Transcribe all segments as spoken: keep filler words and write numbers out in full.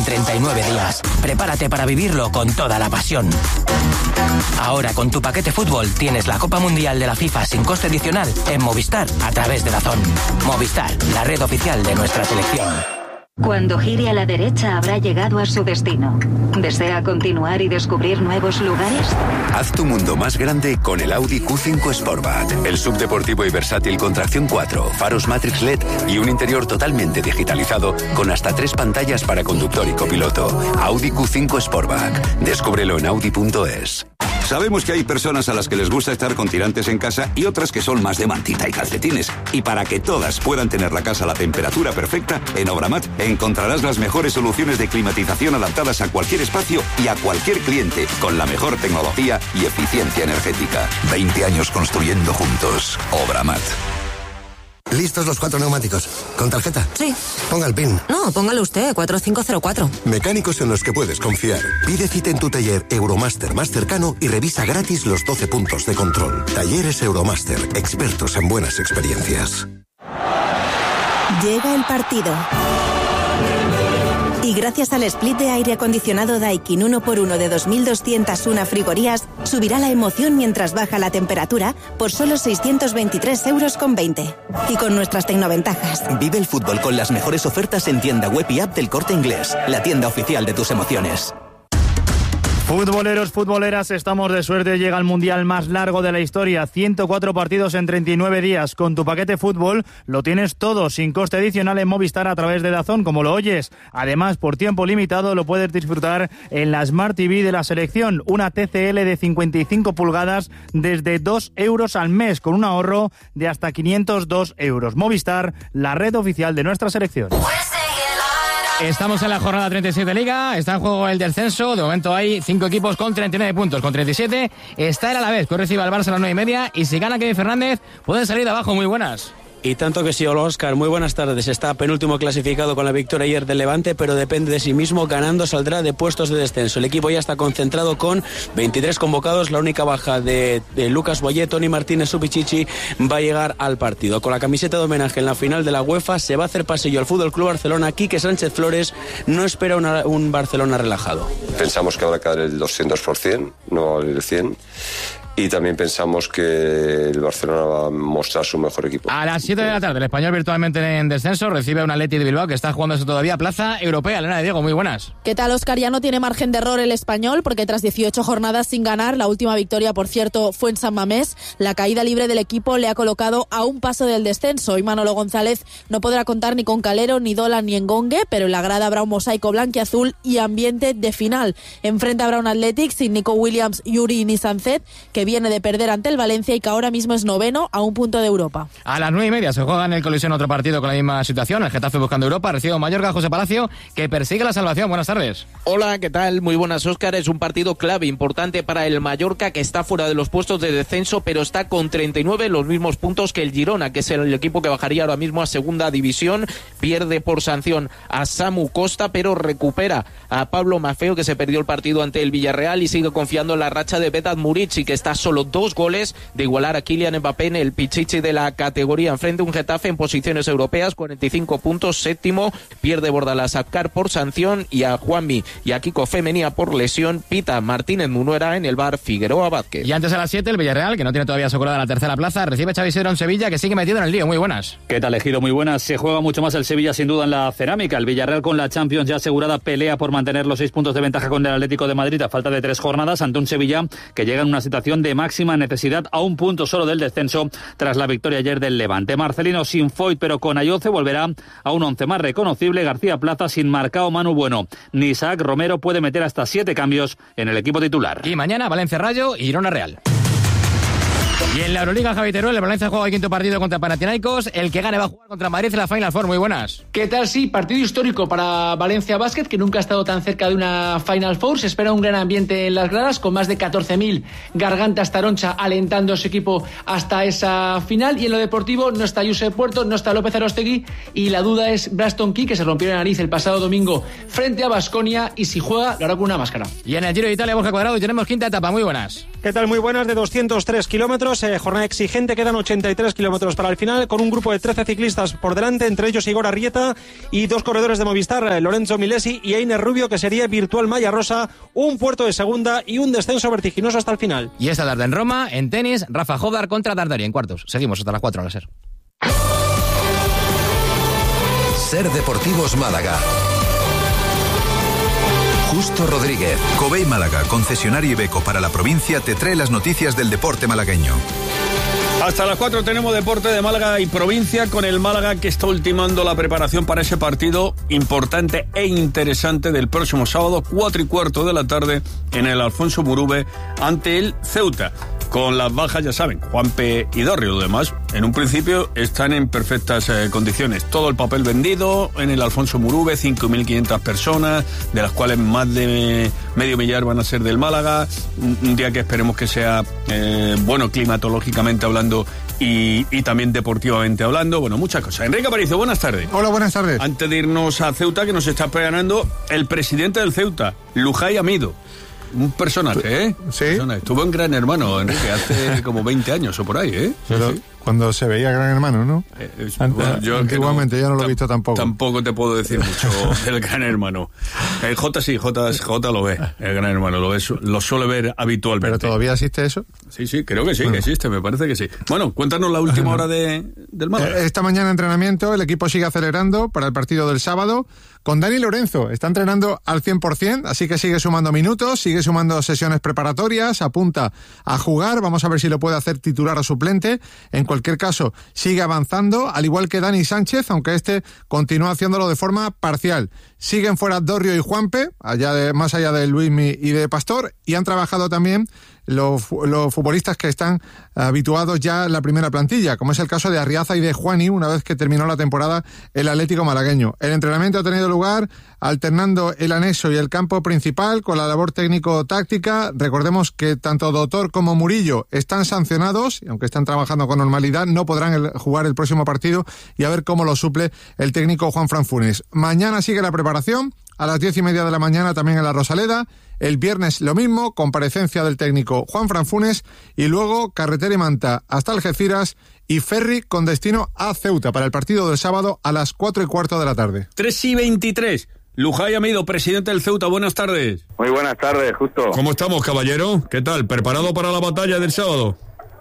treinta y nueve días. Prepárate para vivirlo con toda la pasión. Ahora con tu paquete fútbol tienes la Copa Mundial de la FIFA sin coste adicional en Movistar a través de DAZN. Movistar, la red oficial de nuestra selección. Cuando gire a la derecha habrá llegado a su destino. ¿Desea continuar y descubrir nuevos lugares? Haz tu mundo más grande con el Audi Q cinco Sportback. El subdeportivo y versátil con tracción cuatro, faros Matrix L E D y un interior totalmente digitalizado con hasta tres pantallas para conductor y copiloto. Audi Q cinco Sportback. Descúbrelo en audi punto es. Sabemos que hay personas a las que les gusta estar con tirantes en casa y otras que son más de mantita y calcetines. Y para que todas puedan tener la casa a la temperatura perfecta, en Obramat encontrarás las mejores soluciones de climatización adaptadas a cualquier espacio y a cualquier cliente, con la mejor tecnología y eficiencia energética. veinte años construyendo juntos. Obramat. ¿Listos los cuatro neumáticos? ¿Con tarjeta? Sí. Ponga el PIN. No, póngalo usted, cuatro cinco cero cuatro. Mecánicos en los que puedes confiar. Pide cita en tu taller Euromaster más cercano y revisa gratis los doce puntos de control. Talleres Euromaster, expertos en buenas experiencias. Llega el partido. Y gracias al split de aire acondicionado Daikin uno por uno de dos mil doscientas una frigorías, subirá la emoción mientras baja la temperatura por solo seiscientos veintitrés euros con veinte. Y con nuestras tecnoventajas. Vive el fútbol con las mejores ofertas en tienda web y app del Corte Inglés, la tienda oficial de tus emociones. Futboleros, futboleras, estamos de suerte. Llega el mundial más largo de la historia. ciento cuatro partidos en treinta y nueve días. Con tu paquete fútbol lo tienes todo sin coste adicional en Movistar a través de DAZN, como lo oyes. Además, por tiempo limitado lo puedes disfrutar en la Smart T V de la selección. Una T C L de cincuenta y cinco pulgadas desde dos euros al mes, con un ahorro de hasta quinientos dos euros. Movistar, la red oficial de nuestra selección. Estamos en la jornada treinta y siete de Liga, está en juego el descenso, de momento hay cinco equipos con treinta y nueve puntos, con treinta y siete está el Alavés, que recibe al Barça a las nueve y media, y si gana Kevin Fernández, pueden salir de abajo. Muy buenas. Y tanto que sí, hola Óscar, muy buenas tardes. Está penúltimo clasificado con la victoria ayer del Levante, pero depende de sí mismo, ganando saldrá de puestos de descenso. El equipo ya está concentrado con veintitrés convocados, la única baja de, de Lucas Boyé, Toni Martínez, Supichichi va a llegar al partido. Con la camiseta de homenaje en la final de la UEFA se va a hacer pasillo al Fútbol Club Barcelona. Quique Sánchez Flores no espera una, un Barcelona relajado. Pensamos que va a caer el doscientos por ciento, no el cien por ciento. Y también pensamos que el Barcelona va a mostrar su mejor equipo. A las siete de la tarde, el Español virtualmente en descenso recibe a un Atleti de Bilbao que está jugándose todavía plaza europea. Elena de Diego, muy buenas. ¿Qué tal, Óscar? Ya no tiene margen de error el Español, porque tras dieciocho jornadas sin ganar, la última victoria, por cierto, fue en San Mamés. La caída libre del equipo le ha colocado a un paso del descenso. Y Manolo González no podrá contar ni con Calero, ni Dolan, ni Engongue, pero en la grada habrá un mosaico blanquiazul y ambiente de final. Enfrente habrá un Athletic sin Nico Williams, Yuri ni Sancet, que viene de perder ante el Valencia y que ahora mismo es noveno a un punto de Europa. A las nueve y media se juega en el Colisión otro partido con la misma situación. El Getafe buscando Europa, recibe a Mallorca, José Palacio, que persigue la salvación. Buenas tardes. Hola, ¿qué tal? Muy buenas, Óscar. Es un partido clave, importante para el Mallorca, que está fuera de los puestos de descenso, pero está con treinta y nueve, los mismos puntos que el Girona, que es el equipo que bajaría ahora mismo a segunda división. Pierde por sanción a Samu Costa, pero recupera a Pablo Maffeo, que se perdió el partido ante el Villarreal, y sigue confiando en la racha de Vedat Murici, que está solo dos goles de igualar a Kylian Mbappé en el pichichi de la categoría. Enfrente un Getafe en posiciones europeas, cuarenta y cinco puntos, séptimo. Pierde Bordalás Apcar por sanción, y a Juanmi y a Kiko Femenía por lesión. Pita Martínez Munuera en el bar Figueroa Vázquez. Y antes a las siete, el Villarreal, que no tiene todavía asegurada la tercera plaza, recibe a Xavi Isidro en Sevilla, que sigue metido en el lío. Muy buenas. ¿Qué tal, Ejido? Muy buenas. Se juega mucho más el Sevilla, sin duda, en la cerámica. El Villarreal, con la Champions ya asegurada, pelea por mantener los seis puntos de ventaja con el Atlético de Madrid a falta de tres jornadas, ante un Sevilla que llega en una situación de máxima necesidad, a un punto solo del descenso tras la victoria ayer del Levante. Marcelino sin Foyt, pero con Ayoce, volverá a un once más reconocible. García Plaza sin Marcao, Manu Bueno ni Isaac Romero. Puede meter hasta siete cambios en el equipo titular. Y mañana Valencia Rayo y Girona Real. Y en la Euroliga, Javi Teruel, el Valencia juega el quinto partido contra Panathinaikos. El que gane va a jugar contra Madrid en la Final Four. Muy buenas. ¿Qué tal? Sí, partido histórico para Valencia Basket, que nunca ha estado tan cerca de una Final Four. Se espera un gran ambiente en las gradas, con más de catorce mil gargantas taroncha alentando a su equipo hasta esa final. Y en lo deportivo no está Josep Puerto, no está López Arostegui, y la duda es Braston Key, que se rompió la nariz el pasado domingo frente a Baskonia, y si juega lo hará con una máscara. Y en el Giro de Italia, Borja Cuadrado, y tenemos quinta etapa. Muy buenas. ¿Qué tal? Muy buenas, de doscientos tres kilómetros. kilómetros, eh, jornada exigente, quedan ochenta y tres kilómetros para el final, con un grupo de trece ciclistas por delante, entre ellos Igor Arrieta y dos corredores de Movistar, eh, Lorenzo Milesi y Einer Rubio, que sería Virtual Malla Rosa, un puerto de segunda y un descenso vertiginoso hasta el final. Y esta tarde en Roma, en tenis, Rafa Jodar contra Dardari en cuartos. Seguimos hasta las cuatro a la SER. SER Deportivos Málaga. Justo Rodríguez. Covey Málaga, concesionario Iveco para la provincia, te trae las noticias del deporte malagueño. Hasta las cuatro tenemos deporte de Málaga y provincia, con el Málaga que está ultimando la preparación para ese partido importante e interesante del próximo sábado, cuatro y cuarto de la tarde, en el Alfonso Murube, ante el Ceuta. Con las bajas, ya saben, Juanpe y Dorri. Lo demás, en un principio, están en perfectas eh, condiciones. Todo el papel vendido en el Alfonso Murube, cinco mil quinientas personas, de las cuales más de medio millar van a ser del Málaga. Un, un día que esperemos que sea eh, bueno climatológicamente hablando y, y también deportivamente hablando. Bueno, muchas cosas. Enrique Aparicio, buenas tardes. Hola, buenas tardes. Antes de irnos a Ceuta, que nos está esperando el presidente del Ceuta, Lujay Amido. Un personaje, ¿eh? Sí. Personaje. Estuvo en Gran Hermano, Enrique, hace como veinte años o por ahí, ¿eh? Pero sí. Cuando se veía Gran Hermano, ¿no? Eh, es, bueno, yo Antiguamente, no, yo no lo he visto tampoco. Tampoco te puedo decir mucho del Gran Hermano. El J sí, J, J lo ve, el Gran Hermano, lo, ve, lo suele ver habitualmente. ¿Pero todavía existe eso? Sí, sí, creo que sí, bueno. que existe, me parece que sí. Bueno, cuéntanos la última hora de, del Málaga. Esta mañana entrenamiento, el equipo sigue acelerando para el partido del sábado. Con Dani Lorenzo, está entrenando al cien por ciento, así que sigue sumando minutos, sigue sumando sesiones preparatorias, apunta a jugar, vamos a ver si lo puede hacer titular o suplente. En cualquier caso, sigue avanzando, al igual que Dani Sánchez, aunque este continúa haciéndolo de forma parcial. Siguen fuera Dorrio y Juanpe, allá de, más allá de Luismi y de Pastor, y han trabajado también los, los futbolistas que están habituados ya en la primera plantilla, como es el caso de Arriaza y de Juani, una vez que terminó la temporada el Atlético malagueño. El entrenamiento ha tenido lugar alternando el anexo y el campo principal con la labor técnico-táctica. Recordemos que tanto Doctor como Murillo están sancionados, y aunque están trabajando con normalidad, no podrán el, jugar el próximo partido, y a ver cómo lo suple el técnico Juanfran Funes. Mañana sigue la preparación, a las diez y media de la mañana también en la Rosaleda. El viernes lo mismo, comparecencia del técnico Juanfran Funes, y luego carretera y manta hasta Algeciras y ferry con destino a Ceuta para el partido del sábado a las cuatro y cuarto de la tarde. tres y veintitrés. Lujay Amido, presidente del Ceuta, buenas tardes. Muy buenas tardes, Justo. ¿Cómo estamos, caballero? ¿Qué tal? ¿Preparado para la batalla del sábado?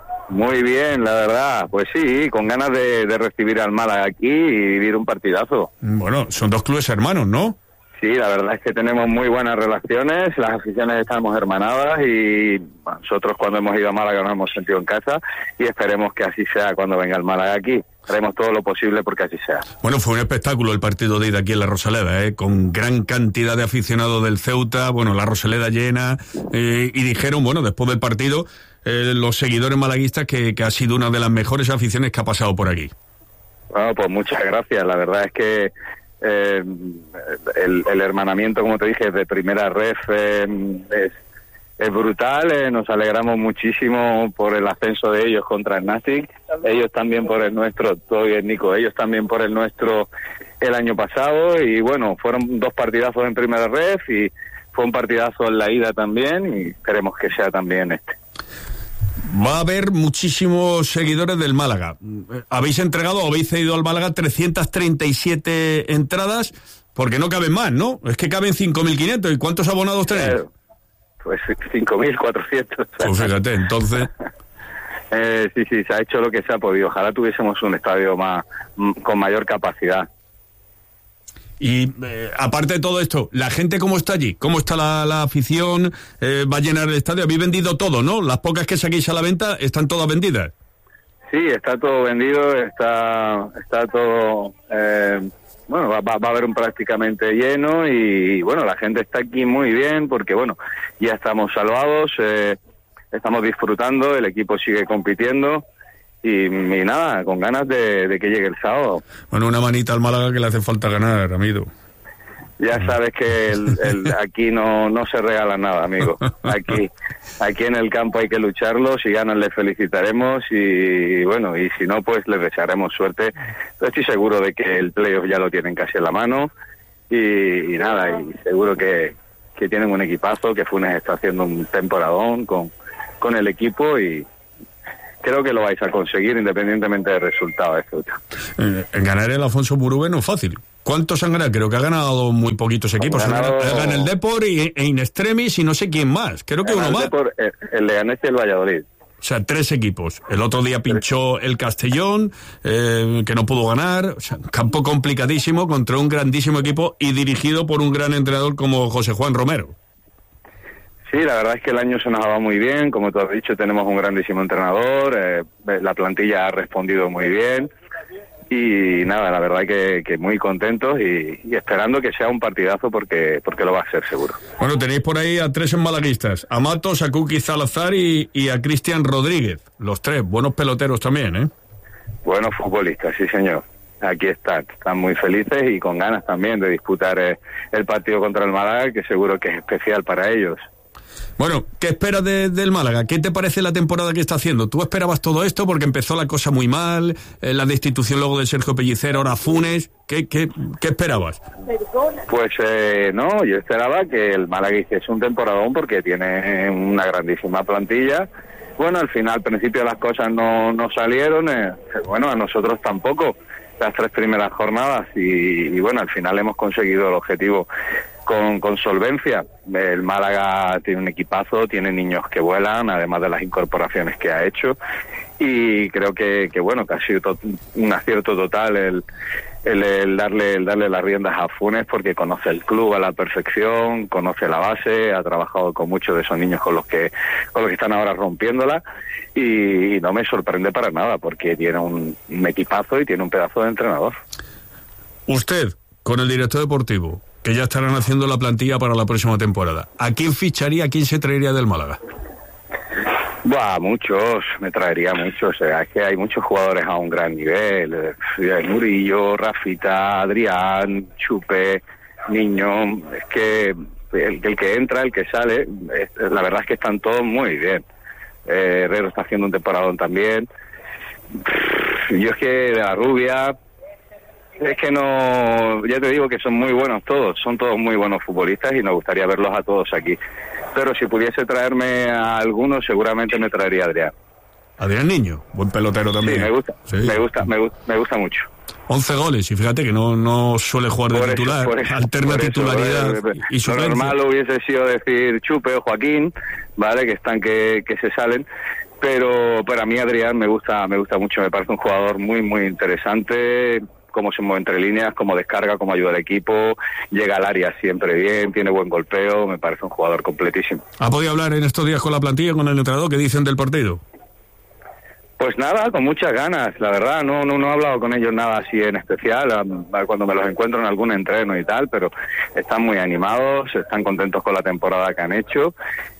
Muy bien, la verdad. Pues sí, con ganas de, de recibir al Málaga aquí y vivir un partidazo. Bueno, son dos clubes hermanos, ¿no? Sí, la verdad es que tenemos muy buenas relaciones, las aficiones estamos hermanadas y bueno, nosotros cuando hemos ido a Málaga nos hemos sentido en casa y esperemos que así sea cuando venga el Málaga aquí. Haremos todo lo posible porque así sea. Bueno, fue un espectáculo el partido de ida aquí en la Rosaleda, ¿eh? Con gran cantidad de aficionados del Ceuta, bueno, la Rosaleda llena, eh, y dijeron, bueno, después del partido, eh, los seguidores malaguistas que, que ha sido una de las mejores aficiones que ha pasado por aquí. Bueno, pues muchas gracias, la verdad es que Eh, el, el hermanamiento, como te dije, de primera ref eh, es, es brutal, eh, nos alegramos muchísimo por el ascenso de ellos contra el Nástic, ellos también por el nuestro, todo bien Nico, ellos también por el nuestro el año pasado, y bueno, fueron dos partidazos en primera ref y fue un partidazo en la ida también, y esperemos que sea también este. Va a haber muchísimos seguidores del Málaga. Habéis entregado, habéis cedido al Málaga trescientas treinta y siete entradas, porque no caben más, ¿no? Es que caben cinco mil quinientos. ¿Y cuántos abonados tenéis? Eh, pues cinco mil cuatrocientos. Pues fíjate, entonces... eh, sí, sí, se ha hecho lo que se ha podido. Ojalá tuviésemos un estadio más con mayor capacidad. Y eh, aparte de todo esto, ¿la gente cómo está allí? ¿Cómo está la, la afición? Eh, ¿Va a llenar el estadio? Habéis vendido todo, ¿no? Las pocas que saquéis a la venta están todas vendidas. Sí, está todo vendido, está está todo... Eh, bueno, va, va, va a haber un prácticamente lleno y, bueno, la gente está aquí muy bien porque, bueno, ya estamos salvados, eh, estamos disfrutando, el equipo sigue compitiendo. Y, y nada, con ganas de, de que llegue el sábado. Bueno, una manita al Málaga que le hace falta ganar, amigo. Ya sabes que el, el, aquí no, no se regala nada, amigo. Aquí aquí en el campo hay que lucharlo, si ganan les felicitaremos y bueno, y si no, pues les desearemos suerte. Estoy seguro de que el playoff ya lo tienen casi en la mano y, y nada, y seguro que, que tienen un equipazo, que Funes está haciendo un temporadón con, con el equipo y... creo que lo vais a conseguir independientemente del resultado de Ceuta. Eh, ganar el Alfonso Murube no es fácil. ¿Cuántos han ganado? Creo que ha ganado muy poquitos equipos. Han ganado... Ha ganado el Depor y, e In Extremis y no sé quién más. Creo que uno el más. Depor, el, el Leganés y el Valladolid. O sea, tres equipos. El otro día pinchó el Castellón, eh, que no pudo ganar. O sea, campo complicadísimo contra un grandísimo equipo y dirigido por un gran entrenador como José Juan Romero. Sí, la verdad es que el año se nos ha dado muy bien. Como tú has dicho, tenemos un grandísimo entrenador. Eh, la plantilla ha respondido muy bien. Y nada, la verdad que, que muy contentos y, y esperando que sea un partidazo porque porque lo va a ser seguro. Bueno, tenéis por ahí a tres malaguistas, a Matos, a Kuki Salazar y, y a Cristian Rodríguez. Los tres, buenos peloteros también, ¿eh? Buenos futbolistas, sí señor. Aquí están, están muy felices y con ganas también de disputar eh, el partido contra el Málaga, que seguro que es especial para ellos. Bueno, ¿qué esperas de, del Málaga? ¿Qué te parece la temporada que está haciendo? ¿Tú esperabas todo esto? Porque empezó la cosa muy mal, eh, la destitución luego de Sergio Pellicer, ahora Funes. ¿Qué, qué, qué esperabas? Pues eh, no, yo esperaba que el Málaga hiciese un temporadón porque tiene una grandísima plantilla. Bueno, al final, al principio las cosas no, no salieron, eh, bueno, a nosotros tampoco, las tres primeras jornadas y, y bueno, al final hemos conseguido el objetivo con, con solvencia. El Málaga tiene un equipazo, tiene niños que vuelan, además de las incorporaciones que ha hecho y creo que, que bueno, que ha sido to- un acierto total el, el, el darle el darle las riendas a Funes porque conoce el club a la perfección, conoce la base, ha trabajado con muchos de esos niños con los que con los que están ahora rompiéndola y, y no me sorprende para nada porque tiene un, un equipazo y tiene un pedazo de entrenador. Usted, con el director deportivo, que ya estarán haciendo la plantilla para la próxima temporada, ¿a quién ficharía, a quién se traería del Málaga? Buah, muchos, me traería muchos, o sea, es que hay muchos jugadores a un gran nivel, eh, Murillo, Rafita, Adrián, Chupe, Niño, es que el, el que entra, el que sale, es, la verdad es que están todos muy bien. Eh, Herrero está haciendo un temporadón también. Yo es que de la Rubia, es que no, ya te digo que son muy buenos todos, son todos muy buenos futbolistas y nos gustaría verlos a todos aquí. Pero si pudiese traerme a algunos, seguramente me traería a Adrián. Adrián Niño, buen pelotero también. Sí, me gusta, sí. me gusta, me gusta, me gusta mucho. once goles, y fíjate que no, no suele jugar de por titular, eso, eso, alterna titularidad eso, y su Lo normal hubiese sido decir Chupe o Joaquín, ¿vale? Que están que, que se salen. Pero para mí Adrián me gusta, me gusta mucho, me parece un jugador muy, muy interesante. Cómo se mueve entre líneas, cómo descarga, cómo ayuda al equipo, llega al área siempre bien, tiene buen golpeo, me parece un jugador completísimo. ¿Ha podido hablar en estos días con la plantilla, con el entrenador? ¿Qué dicen del partido? Pues nada, con muchas ganas, la verdad, no no no he hablado con ellos nada así en especial, a, a cuando me los encuentro en algún entreno y tal, pero están muy animados, están contentos con la temporada que han hecho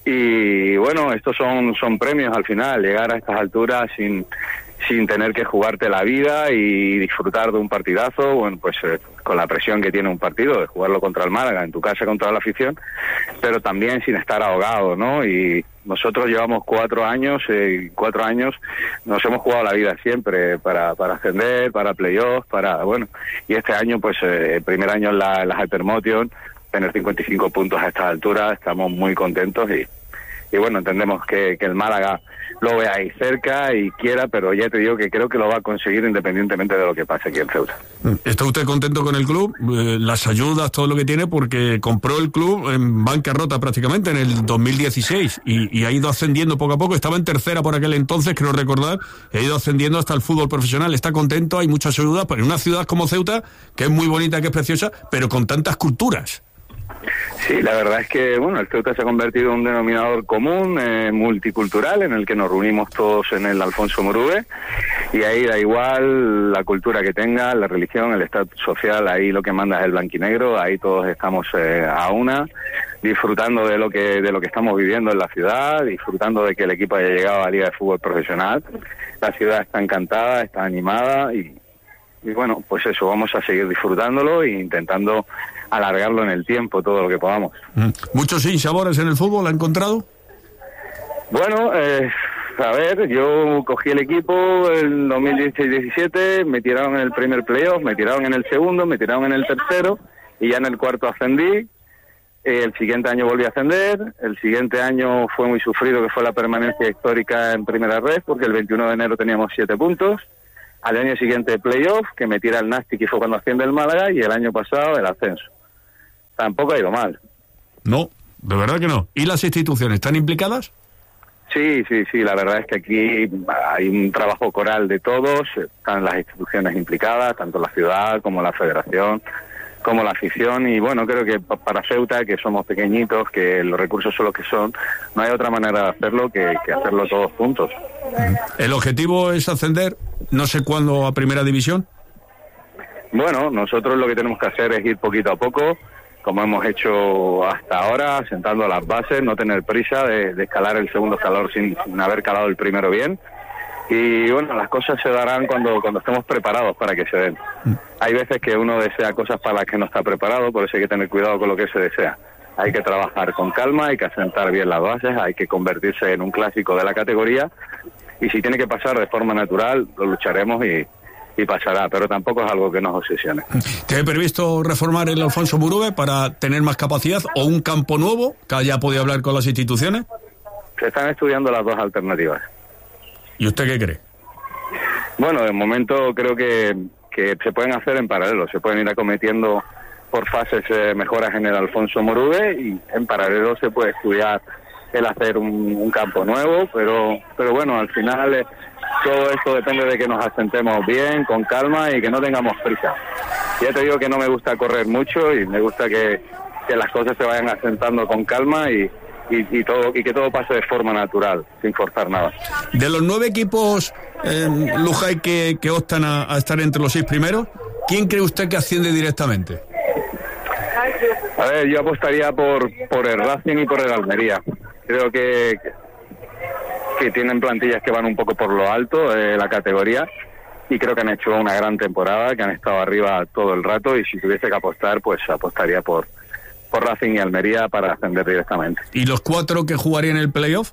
y bueno, estos son son premios al final, llegar a estas alturas sin sin tener que jugarte la vida y disfrutar de un partidazo, bueno, pues eh, con la presión que tiene un partido, de jugarlo contra el Málaga, en tu casa contra la afición, pero también sin estar ahogado, ¿no? Y nosotros llevamos cuatro años, eh, cuatro años, nos hemos jugado la vida siempre para, para ascender, para playoffs, para, bueno, y este año, pues, eh, el primer año en la, en la Hypermotion, tener cincuenta y cinco puntos a estas alturas, estamos muy contentos y, y bueno, entendemos que, que el Málaga lo vea ahí cerca y quiera, pero ya te digo que creo que lo va a conseguir independientemente de lo que pase aquí en Ceuta. ¿Está usted contento con el club? Eh, las ayudas, todo lo que tiene, porque compró el club en bancarrota prácticamente en el dos mil dieciséis y, y ha ido ascendiendo poco a poco. Estaba en tercera por aquel entonces, creo recordar, y ha ido ascendiendo hasta el fútbol profesional. Está contento, hay muchas ayudas, pero en una ciudad como Ceuta, que es muy bonita, que es preciosa, pero con tantas culturas. Sí, la verdad es que bueno, el Ceuta se ha convertido en un denominador común, eh, multicultural, en el que nos reunimos todos en el Alfonso Murube y ahí da igual la cultura que tenga, la religión, el estatus social, ahí lo que manda es el blanquinegro, ahí todos estamos eh, a una, disfrutando de lo que de lo que estamos viviendo en la ciudad, disfrutando de que el equipo haya llegado a la Liga de Fútbol Profesional. La ciudad está encantada, está animada y, y bueno, pues eso, vamos a seguir disfrutándolo e intentando alargarlo en el tiempo todo lo que podamos. ¿Muchos sinsabores en el fútbol ha encontrado? Bueno, eh, a ver, yo cogí el equipo en dos mil dieciséis diecisiete, me tiraron en el primer playoff, me tiraron en el segundo, me tiraron en el tercero y ya en el cuarto ascendí. Eh, el siguiente año volví a ascender, el siguiente año fue muy sufrido, que fue la permanencia histórica en primera red, porque el veintiuno de enero teníamos siete puntos. Al año siguiente playoff, que me tira el Nastic y fue cuando asciende el Málaga, y el año pasado el ascenso. Tampoco ha ido mal. No, de verdad que no. ¿Y las instituciones están implicadas? Sí, sí, sí, la verdad es que aquí hay un trabajo coral de todos, están las instituciones implicadas, tanto la ciudad como la federación, como la afición, y bueno, creo que para Ceuta, que somos pequeñitos, que los recursos son los que son, no hay otra manera de hacerlo que, que hacerlo todos juntos. ¿El objetivo es ascender, no sé cuándo, a Primera División? Bueno, nosotros lo que tenemos que hacer es ir poquito a poco, como hemos hecho hasta ahora, sentando las bases, no tener prisa de, de escalar el segundo escalón sin, sin haber calado el primero bien. Y bueno, las cosas se darán cuando, cuando estemos preparados para que se den. Hay veces que uno desea cosas para las que no está preparado, por eso hay que tener cuidado con lo que se desea. Hay que trabajar con calma, hay que asentar bien las bases, hay que convertirse en un clásico de la categoría, y si tiene que pasar de forma natural, lo lucharemos y, y pasará, pero tampoco es algo que nos obsesione. ¿Tiene previsto reformar el Alfonso Murube para tener más capacidad, o un campo nuevo que haya podido hablar con las instituciones? Se están estudiando las dos alternativas. ¿Y usted qué cree? Bueno, de momento creo que, que se pueden hacer en paralelo, se pueden ir acometiendo por fases eh, mejoras en el Alfonso Murube, y en paralelo se puede estudiar el hacer un, un campo nuevo, pero pero bueno, al final eh, todo esto depende de que nos asentemos bien, con calma, y que no tengamos prisa. Ya te digo que no me gusta correr mucho, y me gusta que, que las cosas se vayan asentando con calma, y Y, y todo y que todo pase de forma natural, sin forzar nada. De los nueve equipos, eh, Lujay, que, que optan a, a estar entre los seis primeros, ¿quién cree usted que asciende directamente? A ver, yo apostaría por por el Racing y por el Almería. Creo que que tienen plantillas que van un poco por lo alto de la categoría, y creo que han hecho una gran temporada, que han estado arriba todo el rato, y si tuviese que apostar, pues apostaría por por Racing y Almería para ascender directamente. ¿Y los cuatro que jugarían el playoff?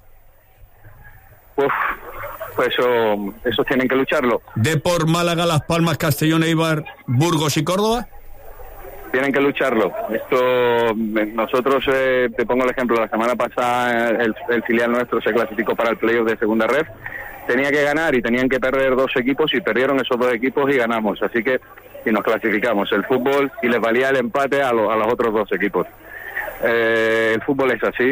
Uf, pues eso, esos tienen que lucharlo. ¿Depor, Málaga, Las Palmas, Castellón, Eibar, Burgos y Córdoba? Tienen que lucharlo. Esto, nosotros, eh, te pongo el ejemplo, la semana pasada el, el filial nuestro se clasificó para el playoff de segunda red, tenía que ganar y tenían que perder dos equipos, y perdieron esos dos equipos y ganamos, así que y nos clasificamos. El fútbol, y les valía el empate a, lo, a los otros dos equipos. Eh, el fútbol es así.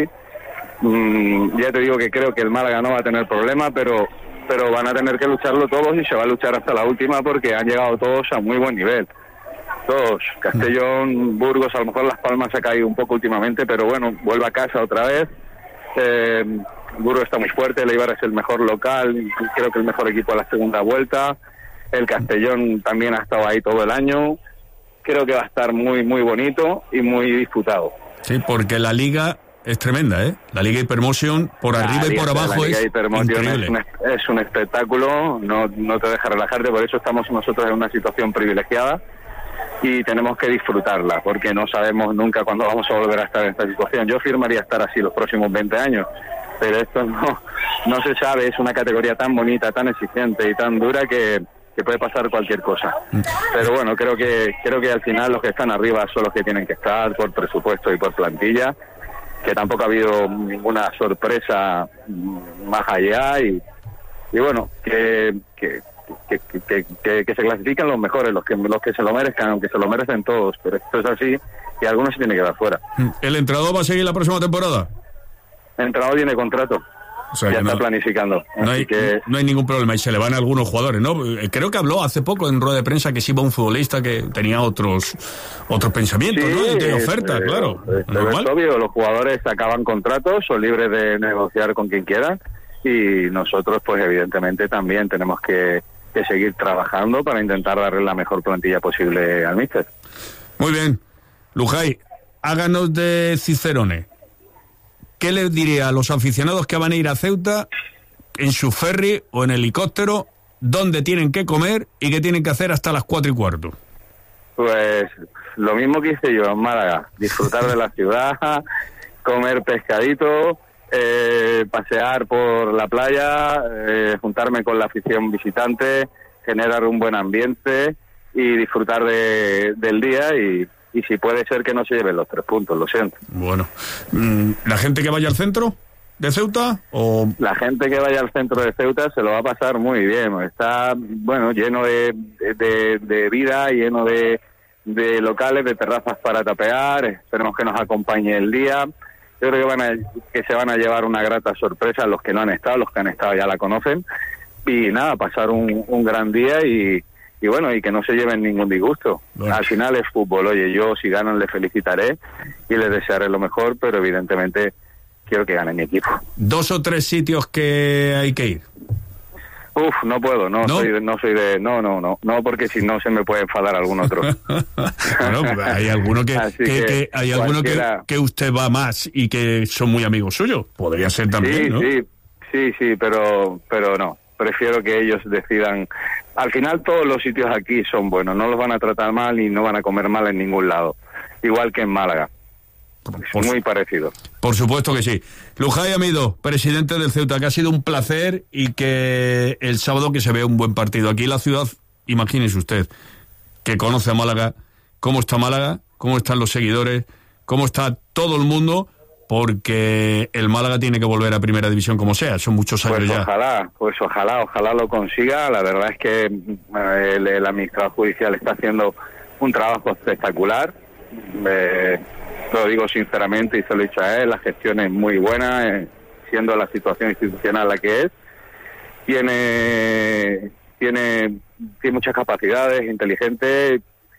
Mm, ya te digo que creo que el Málaga no va a tener problema, pero pero van a tener que lucharlo todos, y se va a luchar hasta la última, porque han llegado todos a muy buen nivel. Todos. Castellón, Burgos, a lo mejor Las Palmas se ha caído un poco últimamente, pero bueno, vuelve a casa otra vez. Eh, Burgos está muy fuerte, el Eibar es el mejor local, creo que el mejor equipo a la segunda vuelta. El Castellón también ha estado ahí todo el año. Creo que va a estar muy, muy bonito y muy disputado. Sí, porque la Liga es tremenda, ¿eh? La Liga Hypermotion, por arriba la y por abajo, la Liga es increíble. Es un, es un espectáculo, no, no te deja relajarte, por eso estamos nosotros en una situación privilegiada, y tenemos que disfrutarla, porque no sabemos nunca cuándo vamos a volver a estar en esta situación. Yo firmaría estar así los próximos veinte años, pero esto no, no se sabe. Es una categoría tan bonita, tan exigente y tan dura que... que puede pasar cualquier cosa. Pero bueno, creo que creo que al final los que están arriba son los que tienen que estar, por presupuesto y por plantilla, que tampoco ha habido ninguna sorpresa más allá, y, y bueno, que que, que, que, que que se clasifican los mejores, los que los que se lo merezcan, aunque se lo merecen todos, pero esto es así, y algunos se tienen que dar fuera. ¿El entrenador va a seguir la próxima temporada? El entrenador tiene contrato. O sea, ya está no, planificando. No hay, que... no hay ningún problema, y se le van algunos jugadores, ¿no? Creo que habló hace poco en rueda de prensa que sí iba un futbolista que tenía otros otros pensamientos, sí, ¿no? Y tiene ofertas, eh, claro. Es, es obvio, los jugadores acaban contratos, son libres de negociar con quien quieran, y nosotros, pues evidentemente también tenemos que, que seguir trabajando para intentar darle la mejor plantilla posible al míster. Muy bien. Lujay, háganos de Cicerone. ¿Qué les diría a los aficionados que van a ir a Ceuta en su ferry o en helicóptero, dónde tienen que comer y qué tienen que hacer hasta las cuatro y cuarto? Pues lo mismo que hice yo en Málaga, disfrutar de la ciudad, comer pescadito, eh, pasear por la playa, eh, juntarme con la afición visitante, generar un buen ambiente y disfrutar de, del día y, y si puede ser que no se lleven los tres puntos, lo siento. Bueno, ¿la gente que vaya al centro de Ceuta o...? La gente que vaya al centro de Ceuta se lo va a pasar muy bien, está, bueno, lleno de, de, de vida, lleno de, de locales, de terrazas para tapear, esperemos que nos acompañe el día. Yo creo que, van a, que se van a llevar una grata sorpresa los que no han estado, los que han estado ya la conocen, y nada, pasar un, un gran día y, y bueno, y que no se lleven ningún disgusto. Bueno. Al final es fútbol, oye, yo si ganan les felicitaré y les desearé lo mejor, pero evidentemente quiero que gane mi equipo. ¿Dos o tres sitios que hay que ir? Uf, no puedo, no, ¿No? soy de, no soy de, no, no, no, no, porque si no se me puede enfadar algún otro. Bueno, pues hay alguno que, que, que, que hay alguno que, que usted va más y que son muy amigos suyos. Podría ser también, sí, ¿no? Sí, sí, sí, pero, pero no. Prefiero que ellos decidan. Al final todos los sitios aquí son buenos, no los van a tratar mal y no van a comer mal en ningún lado. Igual que en Málaga. Es muy parecido. Por supuesto que sí. Lujay Amido, presidente del Ceuta, que ha sido un placer y que el sábado que se vea un buen partido. Aquí en la ciudad, imagínese usted, que conoce a Málaga, cómo está Málaga, cómo están los seguidores, cómo está todo el mundo, porque el Málaga tiene que volver a Primera División como sea, son muchos años pues ya. Ojalá, pues ojalá, ojalá lo consiga. La verdad es que el, el administrador judicial está haciendo un trabajo espectacular. Eh, lo digo sinceramente y se lo he dicho a él, la gestión es muy buena, eh, siendo la situación institucional la que es. Tiene, tiene, tiene muchas capacidades, inteligente,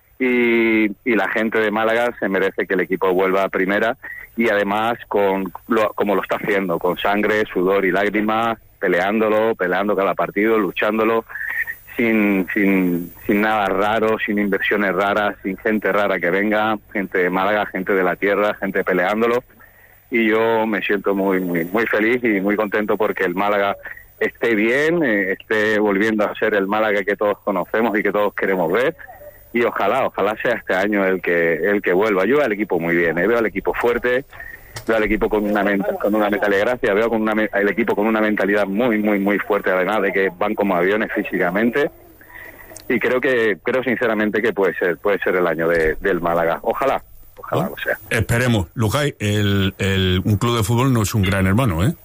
y, y la gente de Málaga se merece que el equipo vuelva a Primera, y además con lo, como lo está haciendo, con sangre, sudor y lágrimas, peleándolo, peleando cada partido, luchándolo, sin, sin, sin nada raro, sin inversiones raras, sin gente rara que venga, gente de Málaga, gente de la tierra, gente peleándolo, y yo me siento muy, muy, muy feliz y muy contento porque el Málaga esté bien, eh, esté volviendo a ser el Málaga que todos conocemos y que todos queremos ver, y ojalá, ojalá sea este año el que el que vuelva. Yo veo al equipo muy bien, eh, veo al equipo fuerte, veo al equipo con una con una mentalidad, gracias, veo con una, el equipo con una mentalidad muy, muy, muy fuerte, además de que van como aviones físicamente, y creo que creo sinceramente que puede ser puede ser el año de, del Málaga. Ojalá, ojalá oh, lo sea. Esperemos. Lujay, el, el, un club de fútbol no es un gran hermano, ¿eh?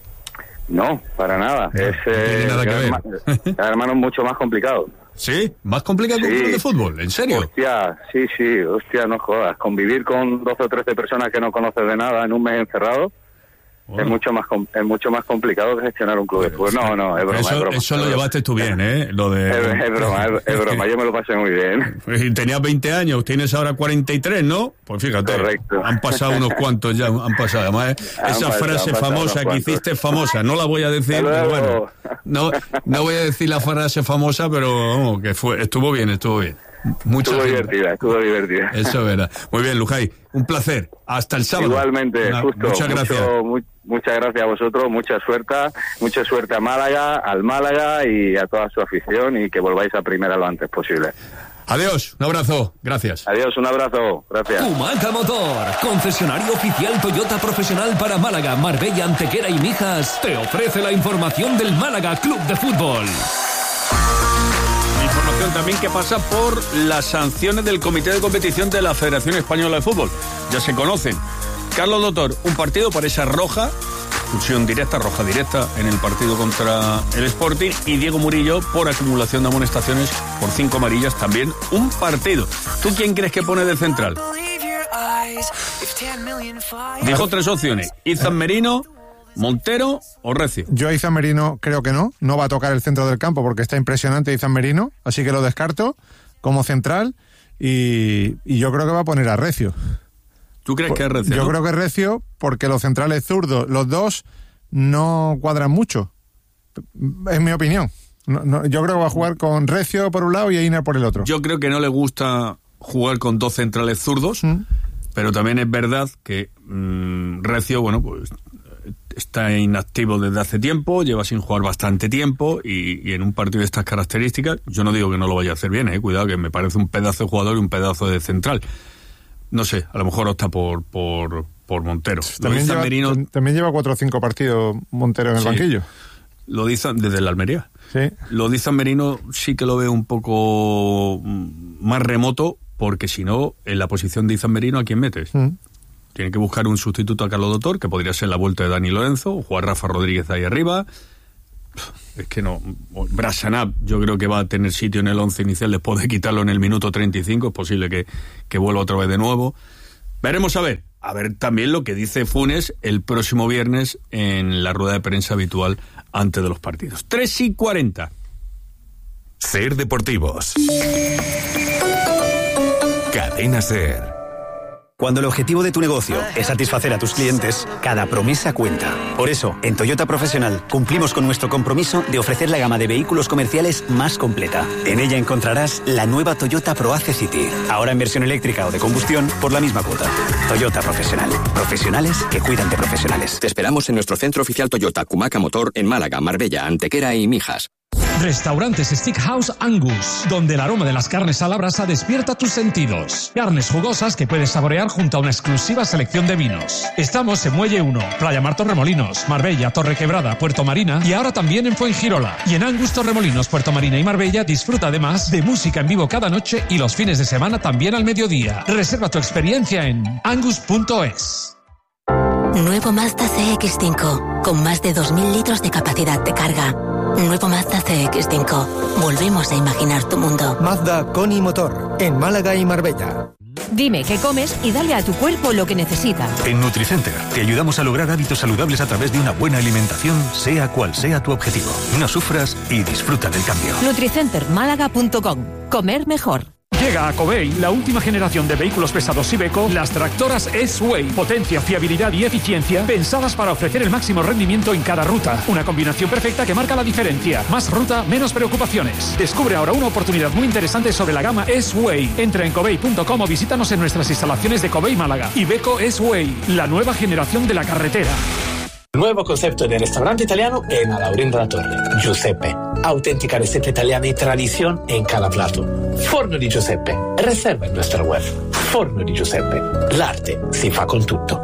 No, para nada. No, es no tiene eh, nada que ver. Hermano, hermano mucho más complicado. ¿Sí? ¿Más complicado que un Sí. club de fútbol? ¿En serio? Hostia, sí, sí, hostia, no jodas. Convivir con doce o trece personas que no conoces de nada en un mes encerrado es mucho más com- es mucho más complicado que gestionar un club de fútbol. No, no, es broma, eso es broma. eso lo llevaste tú bien, ¿eh? Lo de... Es, es broma, es, es broma, yo me lo pasé muy bien. Y tenías veinte años, tienes ahora cuarenta y tres, ¿no? Pues fíjate, Correcto. han pasado unos cuantos ya, han pasado. Además, ¿eh? Han esa pasado, frase han pasado famosa unos que cuantos. hiciste famosa, no la voy a decir, Hasta pero luego. bueno, no, no voy a decir la frase famosa, pero vamos, que fue, estuvo bien, estuvo bien. Mucha Estuvo gente. divertida, estuvo divertida. Eso verá. Muy bien, Lujay, un placer. Hasta el sábado. Igualmente, Una- justo. Muchas mucho- gracias. mu- muchas gracias a vosotros, mucha suerte, mucha suerte a Málaga, al Málaga y a toda su afición, y que volváis a Primera lo antes posible. Adiós, un abrazo, gracias. Adiós, un abrazo, gracias. Humaca Motor, concesionario oficial Toyota profesional para Málaga, Marbella, Antequera y Mijas, te ofrece la información del Málaga Club de Fútbol. Información también que pasa por las sanciones del Comité de Competición de la Federación Española de Fútbol. Ya se conocen. Carlos Doctor, un partido por esa roja, expulsión directa, roja directa en el partido contra el Sporting, y Diego Murillo por acumulación de amonestaciones por cinco amarillas, también un partido. ¿Tú quién crees que pone de central? Dijo tres opciones: Izan Merino, Montero o Recio. Yo a Izan Merino creo que no, no va a tocar el centro del campo porque está impresionante Izan Merino, así que lo descarto como central, y, y yo creo que va a poner a Recio. ¿Tú crees que es Recio? Yo ¿no? creo que es Recio porque los centrales zurdos, los dos, no cuadran mucho, es mi opinión. No, no, yo creo que va a jugar con Recio por un lado y Einer por el otro. Yo creo que no le gusta jugar con dos centrales zurdos, mm. pero también es verdad que mmm, Recio, bueno, pues está inactivo desde hace tiempo, lleva sin jugar bastante tiempo, y, y en un partido de estas características, yo no digo que no lo vaya a hacer bien, eh, cuidado, que me parece un pedazo de jugador y un pedazo de central. No sé, a lo mejor opta por por, por Montero. También lleva, Merino, también lleva cuatro o cinco partidos Montero en el sí, banquillo. Lo dice desde el Almería. Sí. Lo dice Merino, sí que lo veo un poco más remoto, porque si no, en la posición de Izan Merino, ¿a quién metes? Mm. Tiene que buscar un sustituto a Carlos Doctor, que podría ser la vuelta de Dani Lorenzo, o jugar Rafa Rodríguez ahí arriba. Es que no. Brassanab yo creo que va a tener sitio en el once inicial después de quitarlo en el minuto treinta y cinco. Es posible que, que vuelva otra vez de nuevo. Veremos a ver. A ver también lo que dice Funes el próximo viernes en la rueda de prensa habitual antes de los partidos. tres y cuarenta. Ser Deportivos. Cadena Ser. Cuando el objetivo de tu negocio es satisfacer a tus clientes, cada promesa cuenta. Por eso, en Toyota Profesional cumplimos con nuestro compromiso de ofrecer la gama de vehículos comerciales más completa. En ella encontrarás la nueva Toyota ProAce City, ahora en versión eléctrica o de combustión por la misma cuota. Toyota Profesional. Profesionales que cuidan de profesionales. Te esperamos en nuestro centro oficial Toyota Cumaca Motor en Málaga, Marbella, Antequera y Mijas. Restaurantes Steakhouse Angus, donde el aroma de las carnes a la brasa despierta tus sentidos. Carnes jugosas que puedes saborear junto a una exclusiva selección de vinos. Estamos en Muelle uno, Playa Mar Torremolinos, Marbella, Torrequebrada, Puerto Marina y ahora también en Fuengirola. Y en Angus Torremolinos, Puerto Marina y Marbella disfruta además de música en vivo cada noche y los fines de semana también al mediodía. Reserva tu experiencia en angus punto es. Nuevo Mazda C X cinco, con más de dos mil litros de capacidad de carga. Nuevo Mazda C X cinco. Volvemos a imaginar tu mundo. Mazda con y motor, en Málaga y Marbella. Dime qué comes y dale a tu cuerpo lo que necesita. En Nutricenter te ayudamos a lograr hábitos saludables a través de una buena alimentación, sea cual sea tu objetivo. No sufras y disfruta del cambio. Nutricenter málaga punto com. Comer mejor. Llega a Covey la última generación de vehículos pesados Iveco, las tractoras S-Way. Potencia, fiabilidad y eficiencia pensadas para ofrecer el máximo rendimiento en cada ruta. Una combinación perfecta que marca la diferencia. Más ruta, menos preocupaciones. Descubre ahora una oportunidad muy interesante sobre la gama S-Way. Entra en covey punto com o visítanos en nuestras instalaciones de Covey Málaga. Iveco S-Way, la nueva generación de la carretera. Nuovo concepto di ristorante italiano è a Laurín de la Torre. Giuseppe. Auténtica receta italiana y tradición en cada plato. Forno di Giuseppe. Reserva en nuestra web. Forno di Giuseppe. L'arte si fa con tutto.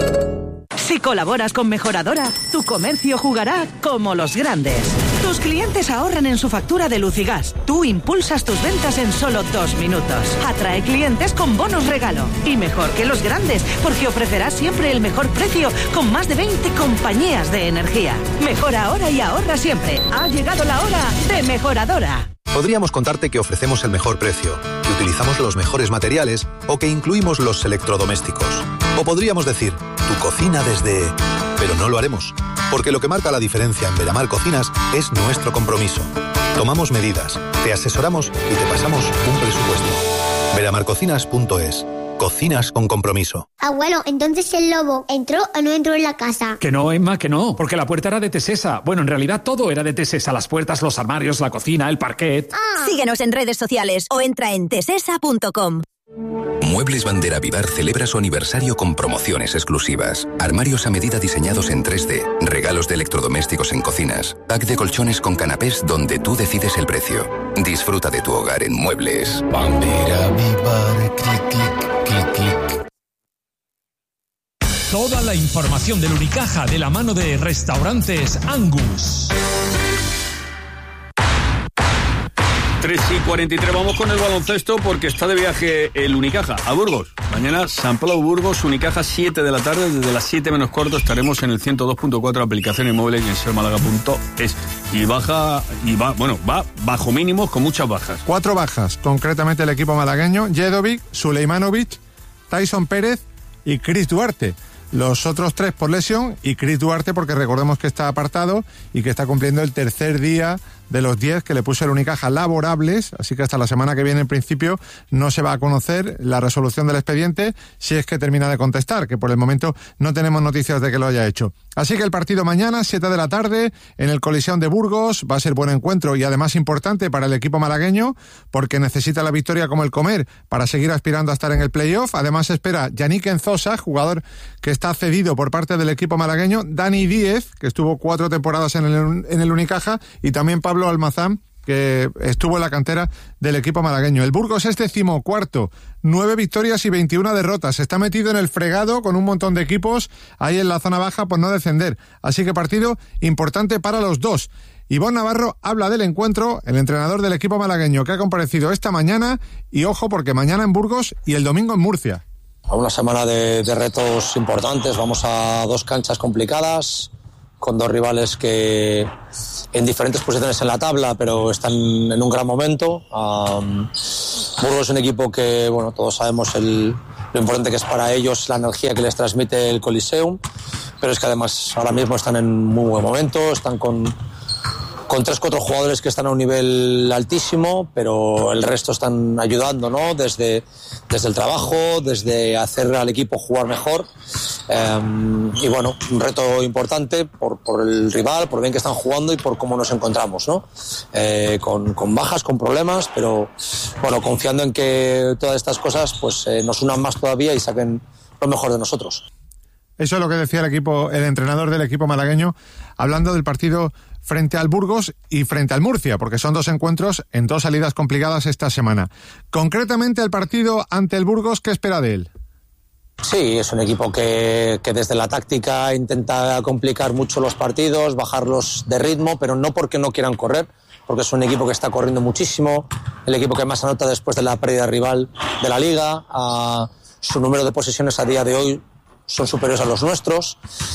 Si colaboras con Mejoradora, tu comercio jugará como los grandes. Tus clientes ahorran en su factura de luz y gas. Tú impulsas tus ventas en solo dos minutos. Atrae clientes con bonos regalo. Y mejor que los grandes, porque ofrecerás siempre el mejor precio con más de veinte compañías de energía. Mejora ahora y ahorra siempre. Ha llegado la hora de Mejoradora. Podríamos contarte que ofrecemos el mejor precio, que utilizamos los mejores materiales o que incluimos los electrodomésticos. O podríamos decir, tu cocina desde... Pero no lo haremos, porque lo que marca la diferencia en Veramar Cocinas es nuestro compromiso. Tomamos medidas, te asesoramos y te pasamos un presupuesto. veramar cocinas punto es. Cocinas con compromiso. Abuelo, entonces el lobo entró o no entró en la casa. Que no, Emma, que no, porque la puerta era de Tesesa. Bueno, en realidad todo era de Tesesa, las puertas, los armarios, la cocina, el parquet. Ah. Síguenos en redes sociales o entra en tesesa punto com. Muebles Bandera Vivar celebra su aniversario con promociones exclusivas. Armarios a medida diseñados en tres D, regalos de electrodomésticos en cocinas, pack de colchones con canapés donde tú decides el precio. Disfruta de tu hogar en Muebles Bandera Vivar, clic, clic, clic, clic. Toda la información del Unicaja de la mano de Restaurantes Angus. tres y cuarenta y tres, vamos con el baloncesto porque está de viaje el Unicaja a Burgos. Mañana San Pablo Burgos, Unicaja, siete de la tarde, desde las siete menos cuarto estaremos en el ciento dos punto cuatro, aplicación móviles y en ser málaga punto es. Y baja, y va, bueno, va bajo mínimos con muchas bajas. Cuatro bajas, concretamente el equipo malagueño: Jedovic, Suleimanovic, Tyson Pérez y Chris Duarte. Los otros tres por lesión y Chris Duarte porque recordemos que está apartado y que está cumpliendo el tercer día de los diez que le puso el Unicaja laborables, así que hasta la semana que viene en principio no se va a conocer la resolución del expediente si es que termina de contestar, que por el momento no tenemos noticias de que lo haya hecho. Así que el partido mañana, siete de la tarde, en el Coliseum de Burgos, va a ser buen encuentro y además importante para el equipo malagueño porque necesita la victoria como el comer para seguir aspirando a estar en el playoff. Además espera Yannick Enzosa, jugador que está cedido por parte del equipo malagueño, Dani Díez, que estuvo cuatro temporadas en el, en el Unicaja, y también Pablo Almazán, que estuvo en la cantera del equipo malagueño. El Burgos es decimocuarto, nueve victorias y veintiuna derrotas. Está metido en el fregado con un montón de equipos ahí en la zona baja por no descender. Así que partido importante para los dos. Ivonne Navarro habla del encuentro, el entrenador del equipo malagueño que ha comparecido esta mañana, y ojo porque mañana en Burgos y el domingo en Murcia. A una semana de, de retos importantes, vamos a dos canchas complicadas, con dos rivales que en diferentes posiciones en la tabla, pero están en un gran momento. Um, Burgos es un equipo que, bueno, todos sabemos el, lo importante que es para ellos la energía que les transmite el Coliseum, pero es que además ahora mismo están en muy buen momento, están con, con tres, cuatro jugadores que están a un nivel altísimo, pero el resto están ayudando, ¿no? Desde, desde el trabajo, desde hacer al equipo jugar mejor. Eh, y bueno, un reto importante por, por el rival, por bien que están jugando y por cómo nos encontramos, ¿no? Eh, con, con bajas, con problemas, pero bueno, confiando en que todas estas cosas pues eh, nos unan más todavía y saquen lo mejor de nosotros. Eso es lo que decía el equipo, el entrenador del equipo malagueño, hablando del partido frente al Burgos y frente al Murcia, porque son dos encuentros en dos salidas complicadas esta semana. Concretamente el partido ante el Burgos, ¿qué espera de él? Sí, es un equipo que, que desde la táctica intenta complicar mucho los partidos, bajarlos de ritmo, pero no porque no quieran correr, porque es un equipo que está corriendo muchísimo, el equipo que más anota después de la pérdida rival de la Liga. Uh, su número de posesiones a día de hoy son superiores a los nuestros.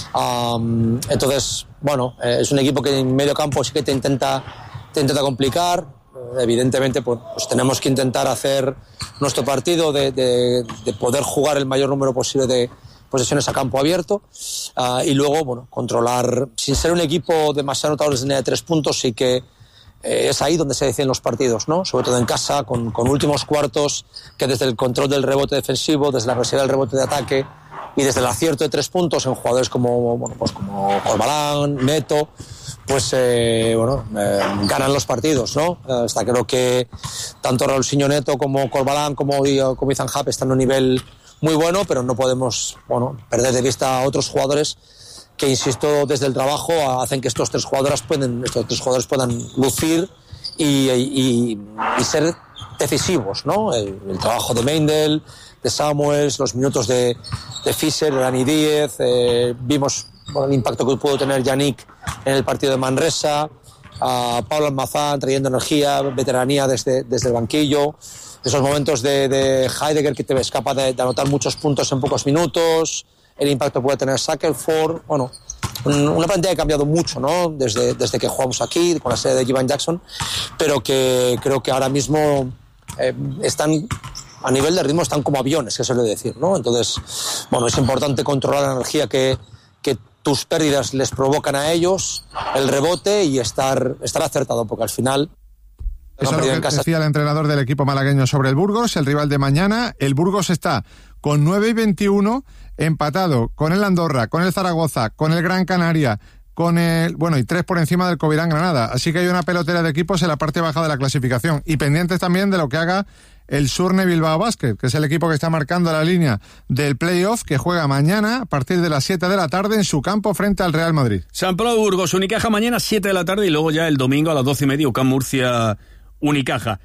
Um, entonces, bueno, eh, es un equipo que en medio campo sí que te intenta, te intenta complicar. Evidentemente, pues, pues tenemos que intentar hacer nuestro partido de, de, de poder jugar el mayor número posible de posesiones a campo abierto uh, y luego, bueno, controlar, sin ser un equipo demasiado anotador desde línea de tres puntos, sí que eh, es ahí donde se deciden los partidos, ¿no? Sobre todo en casa, con, con últimos cuartos, que desde el control del rebote defensivo, desde la agresividad del rebote de ataque y desde el acierto de tres puntos en jugadores como, bueno, pues como Corbalán, Neto, pues eh, bueno, eh, ganan los partidos, ¿no? Eh, está creo que tanto Raulsinho Neto como Corbalán como, como Ethan Happ están a un nivel muy bueno, pero no podemos, bueno, perder de vista a otros jugadores que, insisto, desde el trabajo hacen que estos tres jugadores pueden, estos tres jugadores puedan lucir y, y, y ser decisivos, ¿no? El, el trabajo de Meindl, de Samuels, los minutos de, de Fischer, de Dani Díez, eh, vimos bueno, el impacto que pudo tener Yannick en el partido de Manresa, a Pablo Almazán trayendo energía, veteranía desde, desde el banquillo, esos momentos de, de Heidegger que te es capaz de, de anotar muchos puntos en pocos minutos, el impacto que puede tener Shackelford, bueno, un, una plantilla que ha cambiado mucho, ¿no? Desde, desde que jugamos aquí, con la sede de Jivan Jackson, pero que creo que ahora mismo eh, están a nivel de ritmo, están como aviones, que se suele decir, ¿no? Entonces, bueno, es importante controlar la energía que, que tus pérdidas les provocan a ellos, el rebote y estar, estar acertado, porque al final... Eso es lo que casa... decía el entrenador del equipo malagueño sobre el Burgos, el rival de mañana. El Burgos está con nueve y veintiuno, empatado con el Andorra, con el Zaragoza, con el Gran Canaria, con el... bueno, y tres por encima del Covirán Granada. Así que hay una pelotera de equipos en la parte baja de la clasificación. Y pendientes también de lo que haga el Surne Bilbao Basket, que es el equipo que está marcando la línea del playoff, que juega mañana a partir de las siete de la tarde en su campo frente al Real Madrid. San Pablo Burgos, Unicaja mañana siete de la tarde y luego ya el domingo a las doce y media UCAM Murcia Unicaja.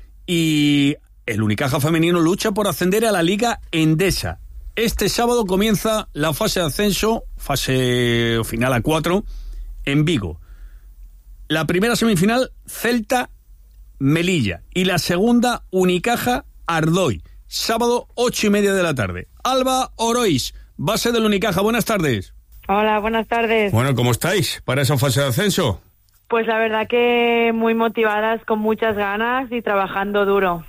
Y el Unicaja femenino lucha por ascender a la Liga Endesa. Este sábado comienza la fase de ascenso, fase final a cuatro, en Vigo. La primera semifinal, Celta Melilla, y la segunda, Unicaja Ardoy, sábado ocho y media de la tarde. Alba Orois, base del Unicaja, buenas tardes. Hola, buenas tardes. Bueno, ¿cómo estáis para esa fase de ascenso? Pues la verdad que muy motivadas, con muchas ganas y trabajando duro.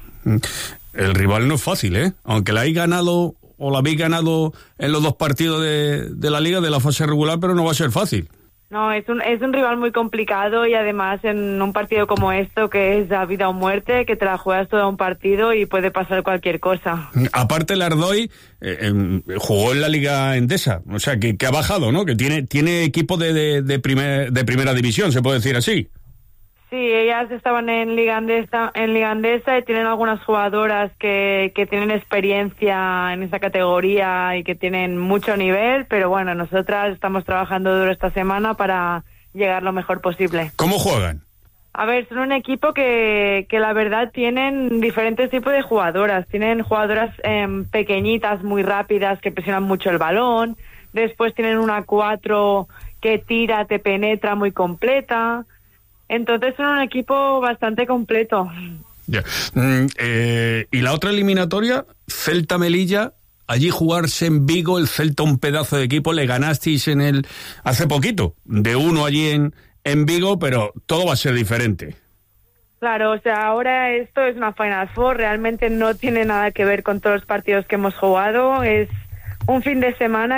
El rival no es fácil, ¿eh? Aunque la habéis ganado o la habéis ganado en los dos partidos de, de la Liga, de la fase regular, pero no va a ser fácil. No, es un, es un rival muy complicado y además en un partido como esto, que es a vida o muerte, que te la juegas todo un partido y puede pasar cualquier cosa. Aparte el Ardoy eh, eh, jugó en la Liga Endesa, o sea, que, que ha bajado, ¿no? Que tiene tiene equipo de, de, de, primer, de primera división, se puede decir así. Sí, ellas estaban en Liga Endesa, en Liga Endesa y tienen algunas jugadoras que, que tienen experiencia en esa categoría y que tienen mucho nivel, pero bueno, nosotras estamos trabajando duro esta semana para llegar lo mejor posible. ¿Cómo juegan? A ver, son un equipo que, que la verdad tienen diferentes tipos de jugadoras. Tienen jugadoras eh, pequeñitas, muy rápidas, que presionan mucho el balón. Después tienen una cuatro que tira, te penetra, muy completa. Entonces son un equipo bastante completo. Yeah. Mm, eh, y la otra eliminatoria, Celta-Melilla, allí jugarse en Vigo, el Celta un pedazo de equipo, le ganasteis en el hace poquito, de uno allí en, en Vigo, pero todo va a ser diferente. Claro, o sea, ahora esto es una Final Four, realmente no tiene nada que ver con todos los partidos que hemos jugado, es un fin de semana